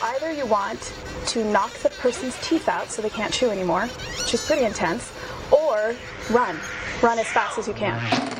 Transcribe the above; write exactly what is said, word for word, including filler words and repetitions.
either you want to knock the person's teeth out so they can't chew anymore, which is pretty intense, or run. Run as fast as you can.